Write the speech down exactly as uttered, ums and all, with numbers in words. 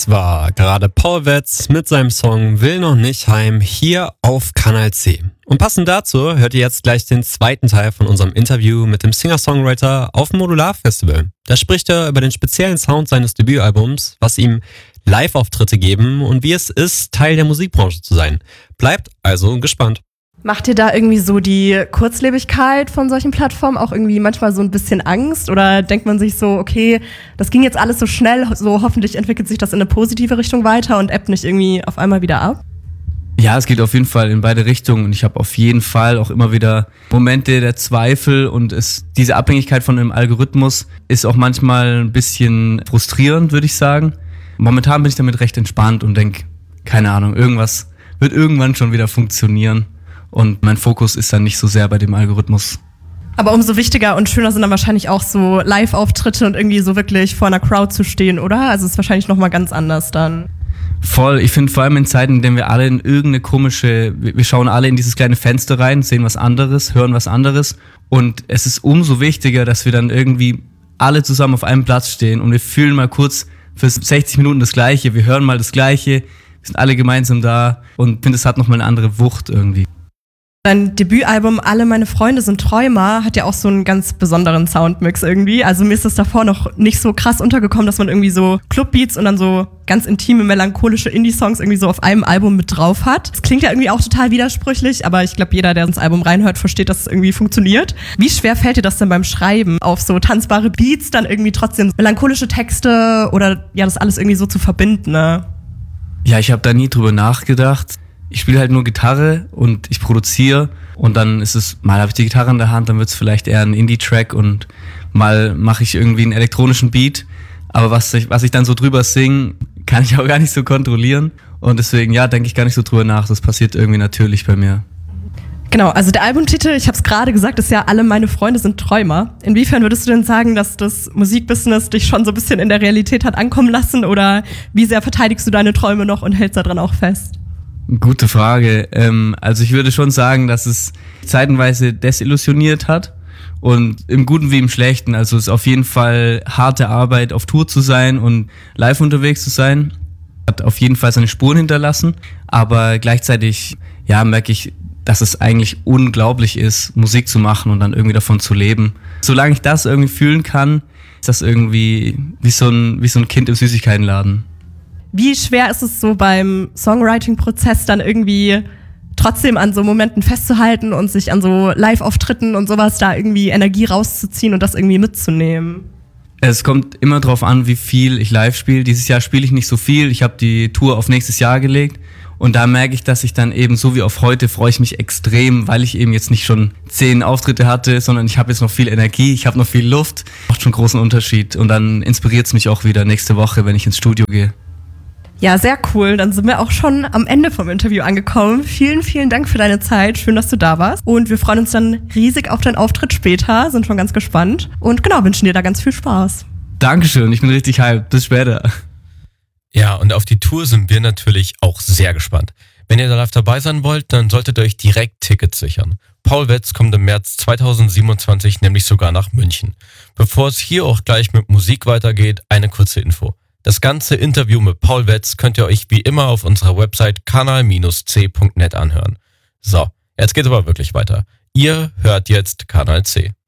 Das war gerade Paul Wetz mit seinem Song Will noch nicht heim hier auf Kanal C. Und passend dazu hört ihr jetzt gleich den zweiten Teil von unserem Interview mit dem Singer-Songwriter auf dem Modular Festival. Da spricht er über den speziellen Sound seines Debütalbums, was ihm Live-Auftritte geben und wie es ist, Teil der Musikbranche zu sein. Bleibt also gespannt. Macht dir da irgendwie so die Kurzlebigkeit von solchen Plattformen auch irgendwie manchmal so ein bisschen Angst? Oder denkt man sich so, okay, das ging jetzt alles so schnell, so hoffentlich entwickelt sich das in eine positive Richtung weiter und ebbt nicht irgendwie auf einmal wieder ab? Ja, es geht auf jeden Fall in beide Richtungen und ich habe auf jeden Fall auch immer wieder Momente der Zweifel und es, diese Abhängigkeit von einem Algorithmus ist auch manchmal ein bisschen frustrierend, würde ich sagen. Momentan bin ich damit recht entspannt und denke, keine Ahnung, irgendwas wird irgendwann schon wieder funktionieren. Und mein Fokus ist dann nicht so sehr bei dem Algorithmus. Aber umso wichtiger und schöner sind dann wahrscheinlich auch so Live-Auftritte und irgendwie so wirklich vor einer Crowd zu stehen, oder? Also es ist wahrscheinlich nochmal ganz anders dann. Voll. Ich finde vor allem in Zeiten, in denen wir alle in irgendeine komische, wir schauen alle in dieses kleine Fenster rein, sehen was anderes, hören was anderes. Und es ist umso wichtiger, dass wir dann irgendwie alle zusammen auf einem Platz stehen und wir fühlen mal kurz für sechzig Minuten das Gleiche, wir hören mal das Gleiche, wir sind alle gemeinsam da und ich finde, es hat nochmal eine andere Wucht irgendwie. Dein Debütalbum Alle meine Freunde sind Träumer hat ja auch so einen ganz besonderen Soundmix irgendwie. Also mir ist das davor noch nicht so krass untergekommen, dass man irgendwie so Clubbeats und dann so ganz intime, melancholische Indie-Songs irgendwie so auf einem Album mit drauf hat. Das klingt ja irgendwie auch total widersprüchlich, aber ich glaube, jeder, der ins Album reinhört, versteht, dass es irgendwie funktioniert. Wie schwer fällt dir das denn beim Schreiben, auf so tanzbare Beats dann irgendwie trotzdem melancholische Texte oder ja, das alles irgendwie so zu verbinden, ne? Ja, ich habe da nie drüber nachgedacht. Ich spiele halt nur Gitarre und ich produziere und dann ist es, mal habe ich die Gitarre in der Hand, dann wird es vielleicht eher ein Indie-Track und mal mache ich irgendwie einen elektronischen Beat. Aber was ich, was ich dann so drüber singe, kann ich auch gar nicht so kontrollieren. Und deswegen, ja, denke ich gar nicht so drüber nach. Das passiert irgendwie natürlich bei mir. Genau, also der Albumtitel, ich habe es gerade gesagt, ist ja Alle meine Freunde sind Träumer. Inwiefern würdest du denn sagen, dass das Musikbusiness dich schon so ein bisschen in der Realität hat ankommen lassen? Oder wie sehr verteidigst du deine Träume noch und hältst daran auch fest? Gute Frage. Ähm, also ich würde schon sagen, dass es zeitenweise desillusioniert hat und im Guten wie im Schlechten. Also es ist auf jeden Fall harte Arbeit, auf Tour zu sein und live unterwegs zu sein. Hat auf jeden Fall seine Spuren hinterlassen, aber gleichzeitig ja merke ich, dass es eigentlich unglaublich ist, Musik zu machen und dann irgendwie davon zu leben. Solange ich das irgendwie fühlen kann, ist das irgendwie wie so ein, wie so ein Kind im Süßigkeitenladen. Wie schwer ist es so beim Songwriting-Prozess dann irgendwie trotzdem an so Momenten festzuhalten und sich an so Live-Auftritten und sowas da irgendwie Energie rauszuziehen und das irgendwie mitzunehmen? Es kommt immer drauf an, wie viel ich live spiele. Dieses Jahr spiele ich nicht so viel. Ich habe die Tour auf nächstes Jahr gelegt und da merke ich, dass ich dann eben so wie auf heute freue ich mich extrem, weil ich eben jetzt nicht schon zehn Auftritte hatte, sondern ich habe jetzt noch viel Energie, ich habe noch viel Luft. Macht schon einen großen Unterschied und dann inspiriert es mich auch wieder nächste Woche, wenn ich ins Studio gehe. Ja, sehr cool. Dann sind wir auch schon am Ende vom Interview angekommen. Vielen, vielen Dank für deine Zeit. Schön, dass du da warst. Und wir freuen uns dann riesig auf deinen Auftritt später. Sind schon ganz gespannt. Und genau, wünschen dir da ganz viel Spaß. Dankeschön, ich bin richtig hyped. Bis später. Ja, und auf die Tour sind wir natürlich auch sehr gespannt. Wenn ihr da live dabei sein wollt, dann solltet ihr euch direkt Tickets sichern. Paul Wetz kommt im März zweitausendsiebenundzwanzig nämlich sogar nach München. Bevor es hier auch gleich mit Musik weitergeht, eine kurze Info. Das ganze Interview mit Paul Wetz könnt ihr euch wie immer auf unserer Website kanal C punkt net anhören. So, jetzt geht's aber wirklich weiter. Ihr hört jetzt Kanal C.